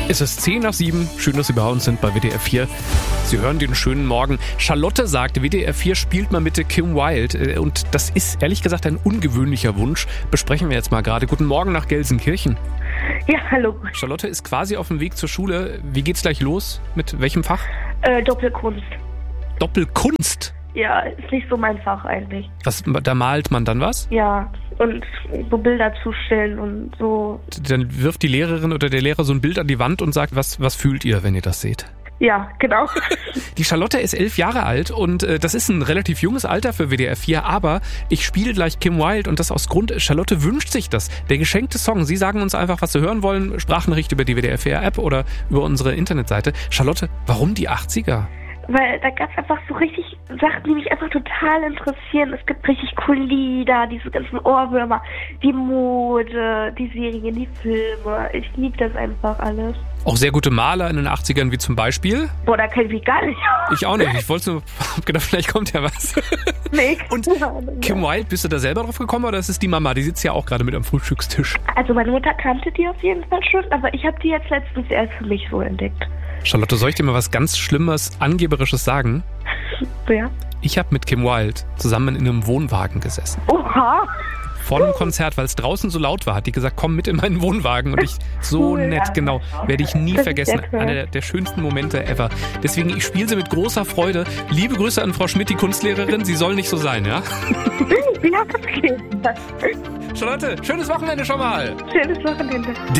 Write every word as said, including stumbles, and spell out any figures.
Es ist zehn nach sieben. Schön, dass Sie bei uns sind bei W D R vier. Sie hören den schönen Morgen. Charlotte sagt, W D R vier spielt mal mit Kim Wilde. Und das ist ehrlich gesagt ein ungewöhnlicher Wunsch. Besprechen wir jetzt mal gerade. Guten Morgen nach Gelsenkirchen. Ja, hallo. Charlotte ist quasi auf dem Weg zur Schule. Wie geht's gleich los? Mit welchem Fach? Äh, Doppelkunst. Doppelkunst? Ja, ist nicht so mein Fach eigentlich. Was, da malt man dann was? Ja, und so Bilder zustellen und so. Dann wirft die Lehrerin oder der Lehrer so ein Bild an die Wand und sagt, was, was fühlt ihr, wenn ihr das seht? Ja, genau. Die Charlotte ist elf Jahre alt und äh, das ist ein relativ junges Alter für W D R vier, aber ich spiele gleich Kim Wilde und das aus Grund, Charlotte wünscht sich das. Der geschenkte Song, Sie sagen uns einfach, was Sie hören wollen, Sprachnachricht über die W D R vier App oder über unsere Internetseite. Charlotte, warum die achtziger? Weil da gab es einfach so richtig Sachen, die mich einfach total interessieren. Es gibt richtig coole Lieder, diese ganzen Ohrwürmer, die Mode, die Serien, die Filme. Ich liebe das einfach alles. Auch sehr gute Maler in den achtzigern, wie zum Beispiel? Boah, da kenn ich mich gar nicht aus. Ich auch nicht. Ich wollte nur, hab gedacht, vielleicht kommt ja was. Nee. Und Kim Wilde, bist du da selber drauf gekommen oder ist es die Mama? Die sitzt ja auch gerade mit am Frühstückstisch. Also meine Mutter kannte die auf jeden Fall schon, aber ich habe die jetzt letztens erst für mich so entdeckt. Charlotte, soll ich dir mal was ganz Schlimmes, Angeberisches sagen? Ja. Ich habe mit Kim Wilde zusammen in einem Wohnwagen gesessen. Oha! Vor einem Konzert, weil es draußen so laut war, hat die gesagt, komm mit in meinen Wohnwagen. Und ich, so Cool, nett, ja. genau, werde ich nie Das ist vergessen. sehr toll. Einer der, der schönsten Momente ever. Deswegen, ich spiele sie mit großer Freude. Liebe Grüße an Frau Schmidt, die Kunstlehrerin. Sie soll nicht so sein, ja? Ja, das geht. Charlotte, schönes Wochenende schon mal. Schönes Wochenende.